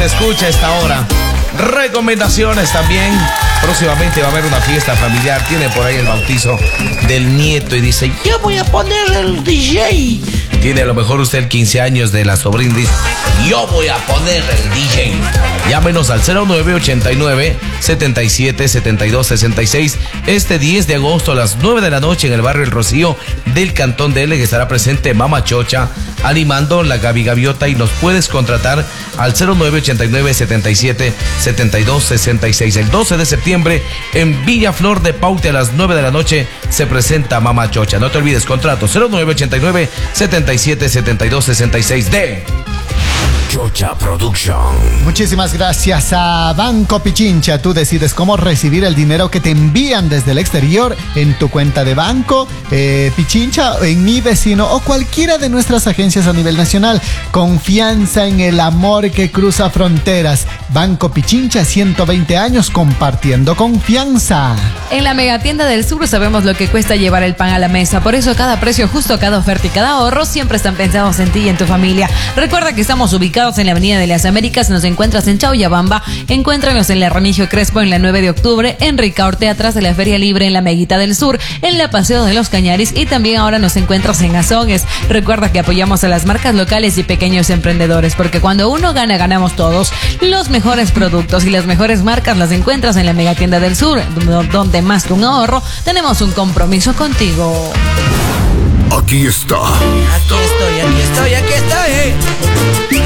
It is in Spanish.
se escucha a esta hora. Recomendaciones también. Próximamente va a haber una fiesta familiar. Tiene por ahí el bautizo del nieto y dice: yo voy a poner el DJ. Tiene a lo mejor usted el 15 años de la sobrina y dice: yo voy a poner el DJ. Llámenos al 0989 77 72 66 este 10 de agosto a las 9 de la noche en el barrio El Rocío del Cantón de L, que estará presente Mama Chocha animando la Gaby Gaviota, y nos puedes contratar al 0989 77 72 66. El 12 de septiembre en Villa Flor de Paute a las 9 de la noche se presenta Mama Chocha. No te olvides, contrato 0989 77 72 66 de Chocha Production. Muchísimas gracias a Banco Pichincha. Tú decides cómo recibir el dinero que te envían desde el exterior en tu cuenta de banco, Pichincha, en Mi Vecino o cualquiera de nuestras agencias a nivel nacional. Confianza en el amor que cruza fronteras. Banco Pichincha, 120 años compartiendo confianza. En la Megatienda del Sur sabemos lo que cuesta llevar el pan a la mesa. Por eso cada precio justo, cada oferta y cada ahorro siempre están pensados en ti y en tu familia. Recuerda que estamos ubicados en la Avenida de las Américas. Nos encuentras en Chauyabamba. Encuéntranos en la Remigio Crespo en la 9 de octubre, en Ricaurte atrás de la Feria Libre en la Meguita del Sur, en la Paseo de los Cañaris, y también ahora nos encuentras en Azogues. Recuerda que apoyamos a las marcas locales y pequeños emprendedores, porque cuando uno gana, ganamos todos. Los mejores productos y las mejores marcas las encuentras en la Megatienda del Sur, donde más que un ahorro, tenemos un compromiso contigo. Aquí está. Aquí estoy.